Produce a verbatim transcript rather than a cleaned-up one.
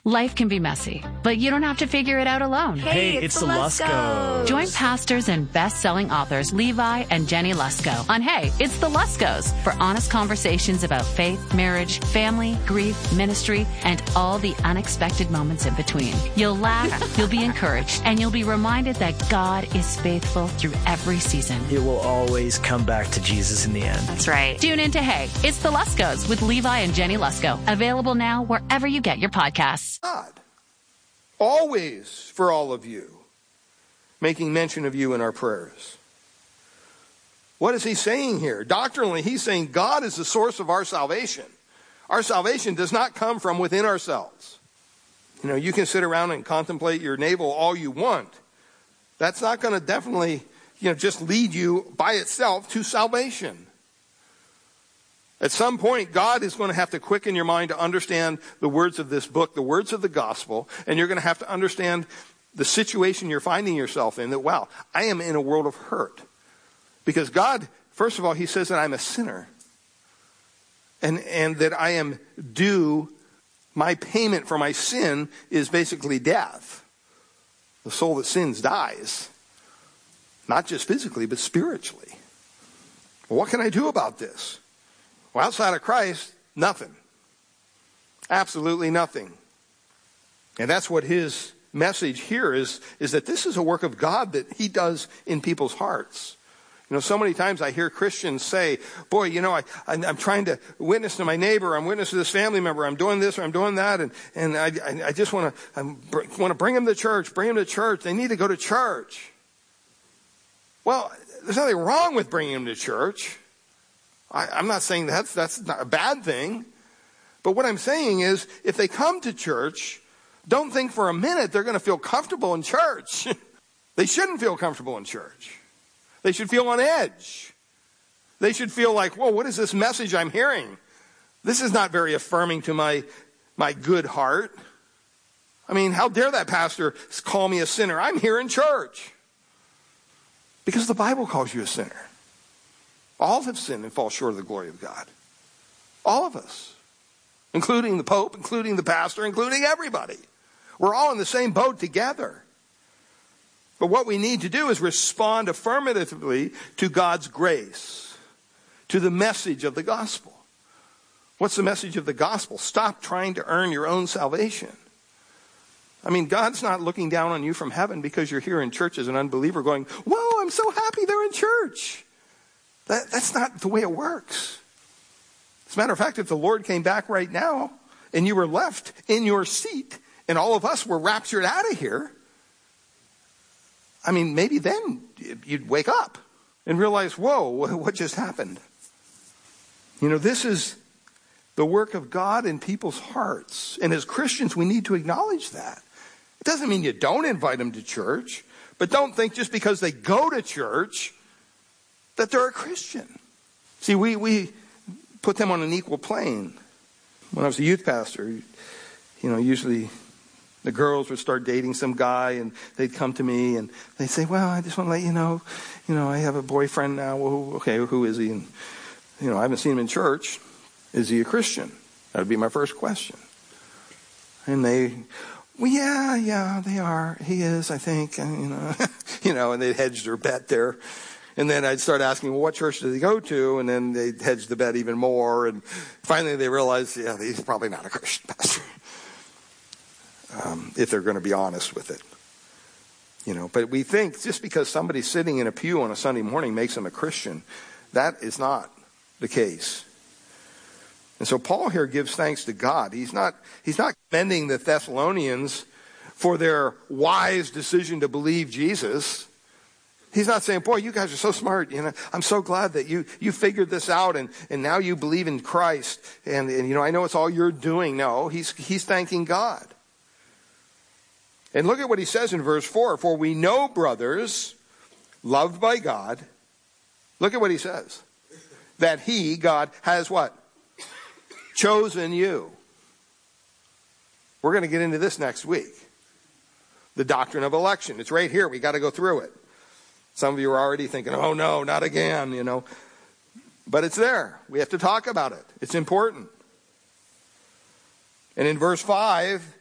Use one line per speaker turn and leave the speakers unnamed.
Life can be messy, but you don't have to figure it out alone.
Hey, it's, it's the Luskos.
Join pastors and best-selling authors Levi and Jenny Lusko on Hey, It's the Luskos for honest conversations about faith, marriage, family, grief, ministry, and all the unexpected moments in between. You'll laugh, you'll be encouraged, and you'll be reminded that God is faithful through every season.
It will always come back to Jesus in the end.
That's right. Tune in to Hey, It's the Luskos with Levi and Jenny Lusko. Available now wherever you get your podcasts.
God, always for all of you, making mention of you in our prayers. What is he saying here? Doctrinally, he's saying God is the source of our salvation. Our salvation does not come from within ourselves. You know, you can sit around and contemplate your navel all you want. That's not going to definitely, you know, just lead you by itself to salvation. At some point, God is going to have to quicken your mind to understand the words of this book, the words of the gospel, and you're going to have to understand the situation you're finding yourself in, that, wow, I am in a world of hurt. Because God, first of all, he says that I'm a sinner, and, and that I am due, my payment for my sin is basically death. The soul that sins dies, not just physically, but spiritually. Well, what can I do about this? Well, outside of Christ, nothing. Absolutely nothing. And that's what his message here is, is that this is a work of God that he does in people's hearts. You know, so many times I hear Christians say, boy, you know, I, I'm trying to witness to my neighbor, I'm witness to this family member, I'm doing this or I'm doing that, and, and I, I just want to I want to bring them to church, bring them to church. They need to go to church. Well, there's nothing wrong with bringing them to church. I, I'm not saying that's, that's not a bad thing. But what I'm saying is, if they come to church, don't think for a minute they're going to feel comfortable in church. They shouldn't feel comfortable in church. They should feel on edge. They should feel like, whoa, what is this message I'm hearing? This is not very affirming to my, my good heart. I mean, how dare that pastor call me a sinner? I'm here in church. Because the Bible calls you a sinner. All have sinned and fall short of the glory of God. All of us. Including the Pope, including the pastor, including everybody. We're all in the same boat together. But what we need to do is respond affirmatively to God's grace, to the message of the gospel. What's the message of the gospel? Stop trying to earn your own salvation. I mean, God's not looking down on you from heaven because you're here in church as an unbeliever going, whoa, I'm so happy they're in church. That, that's not the way it works. As a matter of fact, if the Lord came back right now and you were left in your seat and all of us were raptured out of here, I mean, maybe then you'd wake up and realize, whoa, what just happened? You know, this is the work of God in people's hearts. And as Christians, we need to acknowledge that. It doesn't mean you don't invite them to church, but don't think just because they go to church that they're a Christian. See, we, we put them on an equal plane. When I was a youth pastor, you know, usually the girls would start dating some guy and they'd come to me and they'd say, well, I just want to let you know, you know, I have a boyfriend now. Well, okay, who is he? And, you know, I haven't seen him in church. Is he a Christian? That would be my first question. And they, well, yeah, yeah, they are. He is, I think. And, you know, you know, and they'd hedge their bet there. And then I'd start asking, well, what church does he go to? And then they'd hedge the bet even more. And finally they realized, yeah, he's probably not a Christian pastor. Um, if they're going to be honest with it. You know, but we think just because somebody's sitting in a pew on a Sunday morning makes them a Christian. That is not the case. And so Paul here gives thanks to God. He's not, he's not commending the Thessalonians for their wise decision to believe Jesus. He's not saying, boy, you guys are so smart. You know, I'm so glad that you, you figured this out and, and now you believe in Christ. And, and, you know, I know it's all you're doing. No, he's, he's thanking God. And look at what he says in verse four. For we know, brothers, loved by God. Look at what he says. That he, God, has what? Chosen you. We're going to get into this next week. The doctrine of election. It's right here. We got to go through it. Some of you are already thinking, oh no, not again, you know. But it's there. We have to talk about it. It's important. And in verse five,